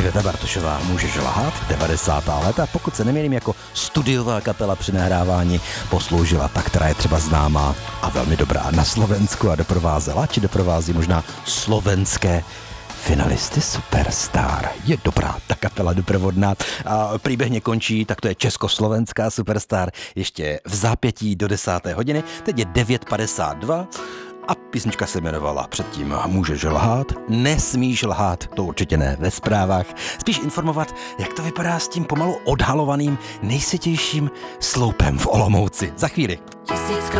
Iveta Bartošová, Můžeš lhát, 90. léta, pokud se nemýlím, jako studiová kapela při nahrávání posloužila ta, která je třeba známá a velmi dobrá na Slovensku a doprovázela, či doprovází možná slovenské finalisty Superstar. Je dobrá ta kapela doprovodná. A příběh nekončí, tak to je československá Superstar. Ještě v zápětí do 10. hodiny, teď je 9:52 a písnička se jmenovala předtím Můžeš lhát, nesmíš lhát, to určitě ne ve zprávách. Spíš informovat, jak to vypadá s tím pomalu odhalovaným nejsytějším sloupem v Olomouci. Za chvíli.